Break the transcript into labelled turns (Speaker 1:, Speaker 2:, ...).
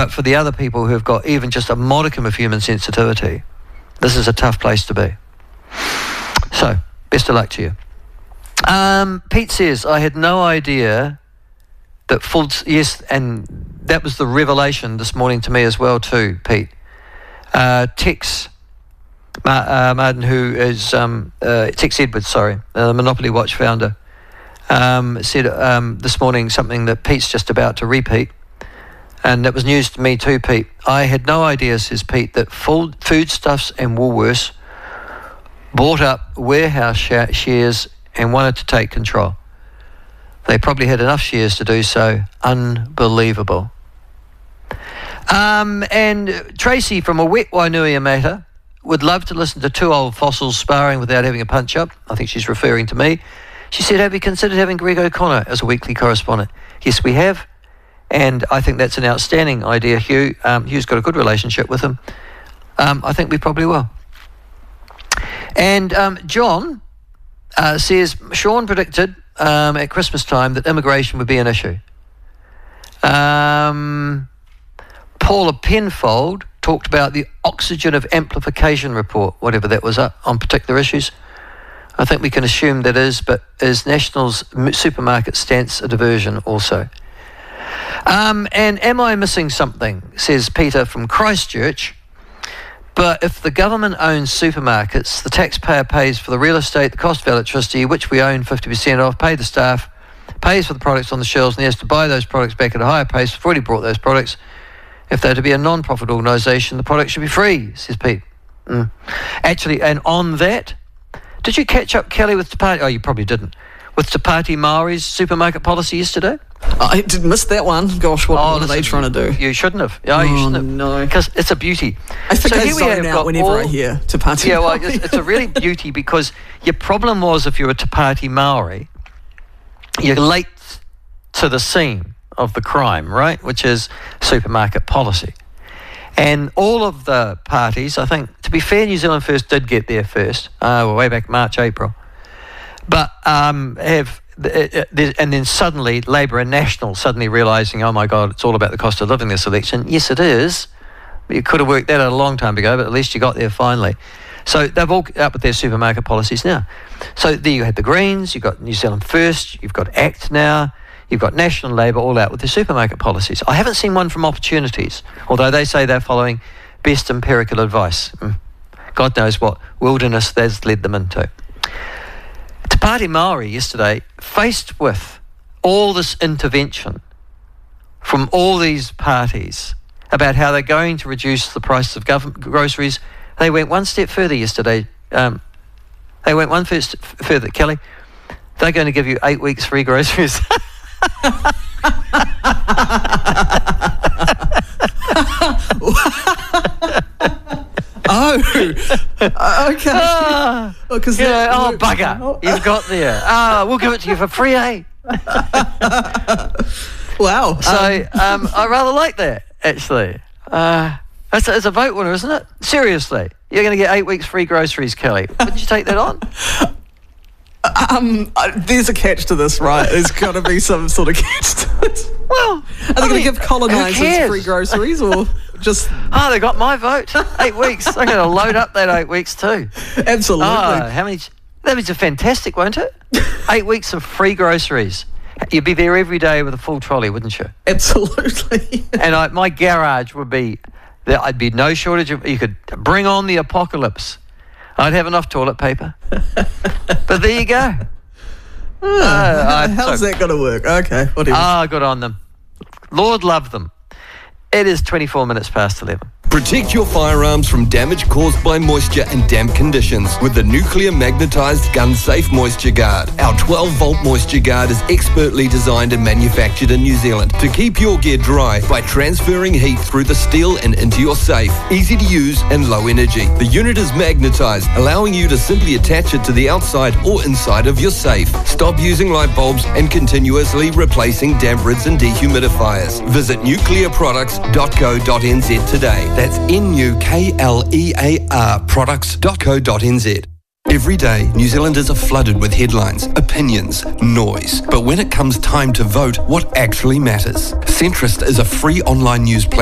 Speaker 1: But for the other people who've got even just a modicum of human sensitivity, this is a tough place to be. So, best of luck to you. Pete says, I had no idea that yes, and that was the revelation this morning to me as well too, Pete. Tex Martin, who is Tex Edwards, the Monopoly Watch founder, said this morning something that Pete's just about to repeat, and that was news to me too, Pete. I had no idea, says Pete, that Foodstuffs and Woolworths bought up warehouse shares and wanted to take control. They probably had enough shares to do so. Unbelievable. And Tracy from a wet Wainui matter would love to listen to two old fossils sparring without having a punch-up. I think she's referring to me. She said, have you considered having Greg O'Connor as a weekly correspondent? Yes, we have. And I think that's an outstanding idea, Hugh. Hugh's got a good relationship with him. I think we probably will. And John says, Sean predicted at Christmas time that immigration would be an issue. Paula Penfold talked about the oxygen of amplification report, whatever that was, on particular issues. I think we can assume that but is National's supermarket stance a diversion also? And am I missing something, says Peter from Christchurch. But if the government owns supermarkets, the taxpayer pays for the real estate, the cost of electricity, which we own 50% of, pay the staff, pays for the products on the shelves, and he has to buy those products back at a higher pace. We've already bought those products. If they're to be a non-profit organisation, the product should be free, says Pete. Actually, and on that, did you catch up, Kelly, with Te Pāti? Oh, you probably didn't. With Te Pāti Maori's supermarket policy yesterday?
Speaker 2: I did miss that one. Gosh, what are they trying to do?
Speaker 1: You shouldn't have. You shouldn't have.
Speaker 2: No.
Speaker 1: Because it's a beauty.
Speaker 2: I think I zone out whenever I hear Te Pāti Maori.
Speaker 1: Well, it's a really beauty because your problem was if you're a Te Pāti Maori, you're late to the scene of the crime, right? Which is supermarket policy. And all of the parties, I think, to be fair, New Zealand First did get there first, way back March, April. But and then suddenly Labour and National suddenly realising, oh my God, it's all about the cost of living this election. Yes, it is. You could have worked that out a long time ago, but at least you got there finally. So they've all up with their supermarket policies now. So there you had the Greens, you've got New Zealand First, you've got ACT now, you've got National Labour all out with their supermarket policies. I haven't seen one from Opportunities, although they say they're following best empirical advice. God knows what wilderness that's led them into. Te Pāti Maori yesterday, faced with all this intervention from all these parties about how they're going to reduce the price of groceries, they went one step further yesterday. They went one further, Kelly. They're going to give you 8 weeks free groceries.
Speaker 2: Okay.
Speaker 1: Bugger. You've got there. We'll give it to you for free, eh?
Speaker 2: Wow.
Speaker 1: So I rather like that, actually. It's a vote winner, isn't it? Seriously. You're going to get 8 weeks free groceries, Kelly. Wouldn't you take that on?
Speaker 2: There's a catch to this, right? There's got to be some sort of catch to it.
Speaker 1: Well,
Speaker 2: are they going to give colonisers free groceries or just...
Speaker 1: Oh, they got my vote. 8 weeks. I'm going to load up that 8 weeks too.
Speaker 2: Absolutely.
Speaker 1: How many? That means a fantastic, won't it? 8 weeks of free groceries. You'd be there every day with a full trolley, wouldn't you?
Speaker 2: Absolutely.
Speaker 1: And my garage would be... I'd be no shortage of... You could bring on the apocalypse. I'd have enough toilet paper. But there you go.
Speaker 2: How's that going to work? Okay, whatever.
Speaker 1: Good on them. Lord love them. It is 24 minutes past 11.
Speaker 3: Protect your firearms from damage caused by moisture and damp conditions with the nuclear magnetized gun safe moisture guard. Our 12-volt moisture guard is expertly designed and manufactured in New Zealand to keep your gear dry by transferring heat through the steel and into your safe. Easy to use and low energy. The unit is magnetized, allowing you to simply attach it to the outside or inside of your safe. Stop using light bulbs and continuously replacing damp rids and dehumidifiers. Visit nuclearproducts.co.nz today. That's NUKLEAR products.co.nz. Every day, New Zealanders are flooded with headlines, opinions, noise. But when it comes time to vote, what actually matters? Centrist is a free online news platform